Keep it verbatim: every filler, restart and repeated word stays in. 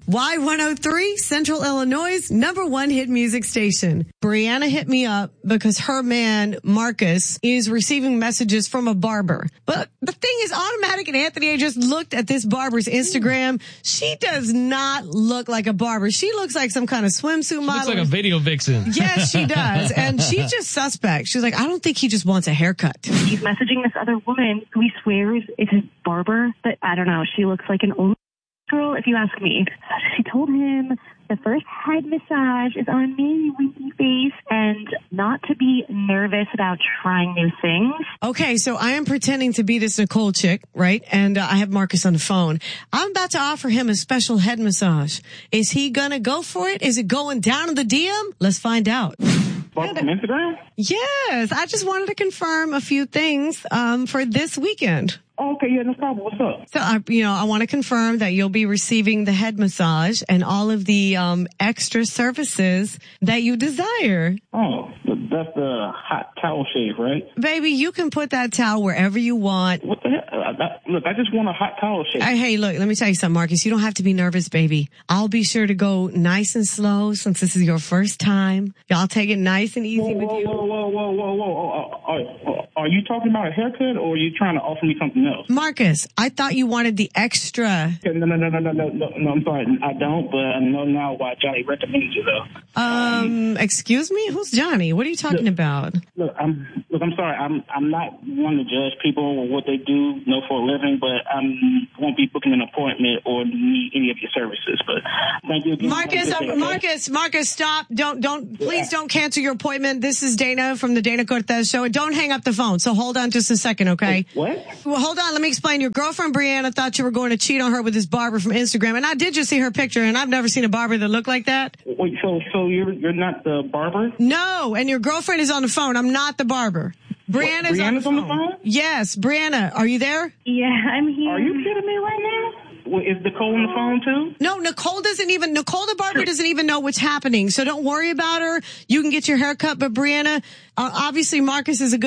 Y one oh three, Central Illinois' number one hit music station. Brianna hit me up because her man, Marcus, is receiving messages from a barber. But the thing is, Automatic and Anthony, I just looked at this barber's Instagram. She does not look like a barber. She looks like some kind of swimsuit model. Looks like a video vixen. Yes, she does. And she's just suspect. She's like, I don't think he just wants a haircut. He's messaging this other woman who he swears is his barber, but I don't know. She looks like an old girl, if you ask me. She told him the first head massage is on me, winky face, and not to be nervous about trying new things. Okay, so I am pretending to be this Nicole chick, right? And uh, I have Marcus on the phone. I'm about to offer him a special head massage. Is he gonna go for it? Is it going down in the D M? Let's find out. From Instagram? Yes, I just wanted to confirm a few things um, for this weekend. Okay, yeah, no problem. What's up? So, I, you know, I want to confirm that you'll be receiving the head massage and all of the um, extra services that you desire. Oh, that's the hot towel shave, right? Baby, you can put that towel wherever you want. What the hell? I, I, look, I just want a hot towel shave. Hey, hey, look, let me tell you something, Marcus. You don't have to be nervous, baby. I'll be sure to go nice and slow since this is your first time. Y'all take it nice and easy whoa, with whoa, you. Whoa, whoa, whoa, whoa, whoa, whoa. Are, are, are you talking about a haircut or are you trying to offer me something else? Marcus, I thought you wanted the extra. No, no, no, no, no, no, no, no, I'm sorry. I don't, but I know now why Johnny recommended you, though. Um, excuse me? Who's Johnny? What are you talking look, about? Look, I'm, look, I'm sorry. I'm, I'm not one to judge people or what they do, you know, for a living, but I won't be booking an appointment or need any of your services. But thank you again. Marcus, uh, Marcus, Marcus, stop. Don't, don't, please don't cancel your appointment. This is Dana from the Dana Cortez Show. And don't hang up the phone. So hold on just a second, okay? What? Well, hold on. Let me explain. Your girlfriend, Brianna, thought you were going to cheat on her with this barber from Instagram. And I did just see her picture, and I've never seen a barber that looked like that. Wait, so, so you're, you're not the barber? No, and your girlfriend is on the phone. I'm not the barber. Brianna's, what, on, the on the phone? Yes, Brianna, are you there? Yeah, I'm here. Are you kidding me right now? Well, is Nicole on the phone too? No, Nicole doesn't even, Nicole the barber doesn't even know what's happening. So don't worry about her. You can get your hair cut. But Brianna, uh, obviously Marcus is a good